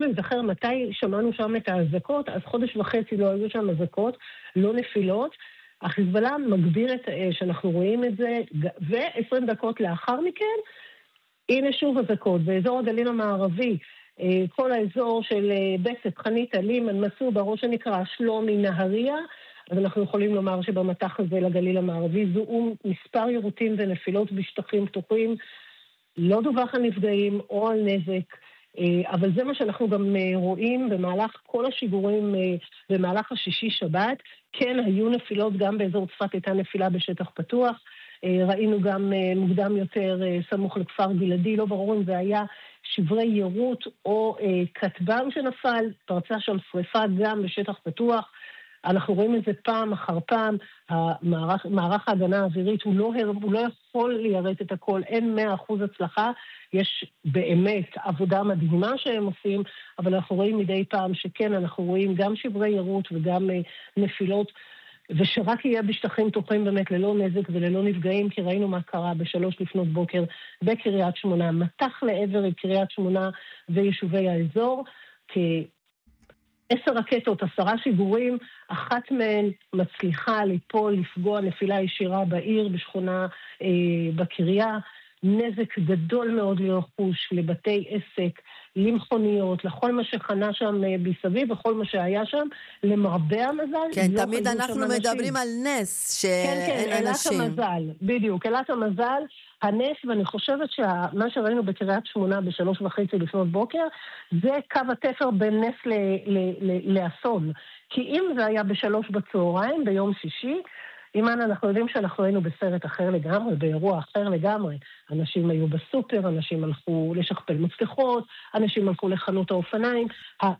אם זכר מתי שמענו שם את האזעקות, אז חודש וחצי לא היו שם אזעקות, לא נפילות. החיזבאללה מגביר את האש, אנחנו רואים את זה, ו-20 דקות לאחר מכן, הנה שוב אזעקות, באזור הגליל המערבי, כל האזור של בצת, חנית, לימן, מסובה, ראש הנקרא, שלומי, נהריה, אז אנחנו יכולים לומר שבמתח הזה לגליל המערבי זוהו מספר יירוטים ונפילות בשטחים פתוחים, לא דווח על נפגעים או על נזק, אבל זה מה שאנחנו גם רואים במהלך כל השיגורים במהלך השישי שבת. כן, היו נפילות גם באזור צפת, הייתה נפילה בשטח פתוח, ראינו גם מוקדם יותר סמוך לכפר גלעדי, לא ברור אם זה היה שברי יירוט או כטב"ם שנפל, פרצה שם שריפה גם בשטח פתוח. אנחנו רואים את זה פעם אחר פעם, מערך ההגנה האווירית הוא לא יכול ליירט את הכל, אין 100% הצלחה, יש באמת עבודה מדהימה שהם עושים, אבל אנחנו רואים מדי פעם שכן, אנחנו רואים גם שברי יירוט וגם נפילות, ושרק יהיה בשטחים פתוחים באמת ללא נזק וללא נפגעים, כי ראינו מה קרה ב3 לפנות בוקר בקריית שמונה, מתח לעבר קריית שמונה ויישובי האזור, כי 10 רקטות, 10 שיגורים, אחת מהן מצליחה ליפול, לפגוע נפילה ישירה בעיר, בשכונה בקריה, נזק גדול מאוד לרכוש, לבתי עסק, למכוניות, לכל מה שחנה שם בסביב, וכל מה שהיה שם, למרבה המזל. כן, לא תמיד אנחנו מדברים על נס, שאין כן, אנשים. אלת המזל, בדיוק, אלת המזל, הנס, ואני חושבת שמה שראינו בקריית שמונה ב3:30 לפנות בוקר, זה קו התפר בין נס לאסון. כי אם זה היה ב3 בצהריים, ביום שישי, אימן, אנחנו יודעים שאנחנו היינו בסרט אחר לגמרי, באירוע אחר לגמרי. אנשים היו בסופר, אנשים הלכו לשכפל מפתחות, אנשים הלכו לחנות האופניים,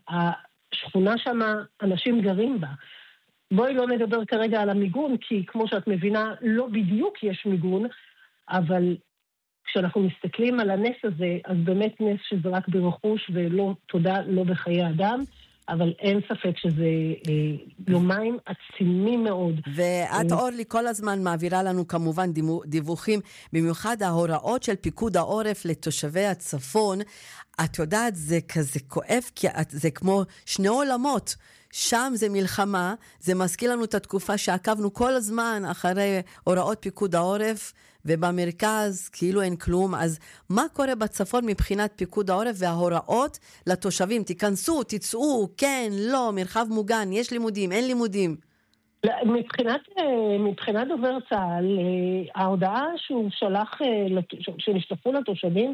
השכונה שמה, אנשים גרים בה. בואי לא נדבר כרגע על המיגון, כי כמו שאת מבינה, לא בדיוק יש מיגון, אבל כשאנחנו מסתכלים על הנס הזה, אז באמת נס שזה רק ברכוש ולא תודה, לא בחיי אדם, אבל אין ספק שזה יומיים עצימים מאוד. ואת אורלי כל הזמן מעבירה לנו כמובן דיווחים, במיוחד ההוראות של פיקוד העורף לתושבי הצפון. את יודעת, זה כזה כואב, כי זה כמו שני עולמות. שם זה מלחמה, זה מזכיר לנו את התקופה שעקבנו כל הזמן אחרי הוראות פיקוד העורף, ובמרכז כאילו אין כלום. אז מה קורה בצפון מבחינת פיקוד העורף וההוראות לתושבים? תיכנסו, תצאו, כן, לא, מרחב מוגן, יש לימודים, אין לימודים. מבחינת דובר צה"ל, ההודעה שהוא שלח, שנשלחו לתושבים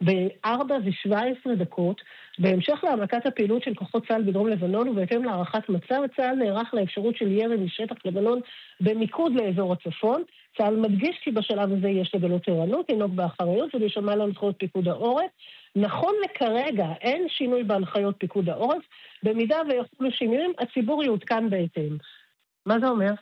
ב4:17, בהמשך להעמקת הפעילות של כוחות צה"ל בדרום לבנון ובהתאם להערכת מצב, צה"ל נערך לאפשרות של ירי משטח לבנון במיקוד לאזור הצפון. צה"ל מדגיש כי בשלב הזה יש לגלות ערנות, לנהוג באחריות ולשמע להנחיות פיקוד העורף. נכון לכרגע אין שינוי בהנחיות פיקוד העורף, במידה ויחולו שינויים, הציבור יעודכן בהתאם. מה זה אומר?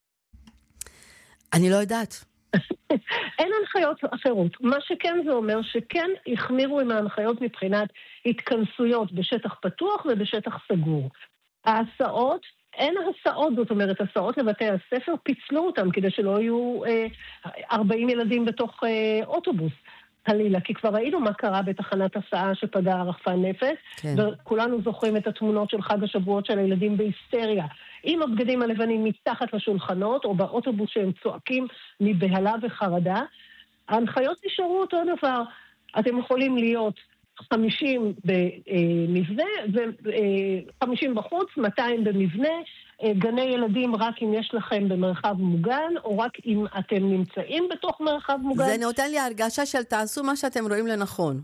אני לא יודעת. אין הנחיות אחרות. מה שכן זה אומר שכן החמירו עם ההנחיות מבחינת התכנסויות בשטח פתוח ובשטח סגור. ההסעות, אין הסעות, זאת אומרת, הסעות לבתי הספר, פיצלו אותם כדי שלא יהיו 40 ילדים בתוך אוטובוס. חלילה, כי כבר ראינו מה קרה בתחנת הסעה שפגעה רחפן נפש, כן. וכולנו זוכרים את התמונות של חג השבועות של הילדים בהיסטריה, עם הבגדים הלבנים מתחת לשולחנות, או באוטובוס שהם צועקים מבהלה וחרדה. ההנחיות נשארו אותו דבר. אתם יכולים להיות 50 במבנה, ו-50 בחוץ, 200 במבנה, גני ילדים רק אם יש לכם במרחב מוגן, או רק אם אתם נמצאים בתוך מרחב מוגן. זה נותן לי הרגשה של תעשו מה שאתם רואים לנכון.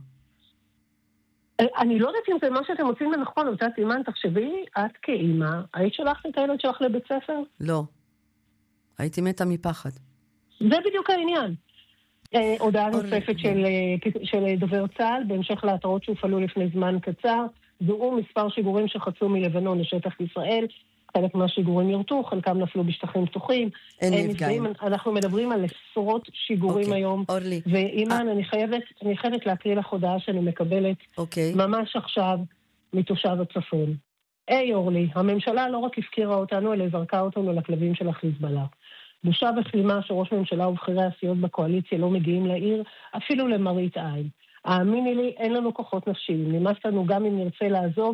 אני לא יודעת אם זה מה שאתם רוצים לנכון, אבל אימן, תחשבי, את כאימא, היית שלחת את הילד שלך לבית ספר? לא. הייתי מתה מפחד. זה בדיוק העניין. הודעה נוספת של דובר צה"ל, בהמשך להתראות שהופעלו לפני זמן קצר, זוהו מספר שיגורים שחצו מלבנון לשטח ישראל, חלק מהשיגורים ירתו, חלקם נפלו בשטחים פתוחים. אין נפגעים. אנחנו מדברים על עשרות שיגורים היום. אורלי. ואימן, אני חייבת להקריא לך הודעה שאני מקבלת ממש עכשיו מתושב הצפון. היי אורלי, הממשלה לא רק הפקירה אותנו, אלא זרקה אותנו לכלבים של החיזבאללה. בושה וכלימה שראש ממשלה ובכירי הסיעות בקואליציה לא מגיעים לעיר, אפילו למראית עין. האמיני לי, אין לנו כוחות נפשיים. נמאס לנו גם אם נרצה לעזוב,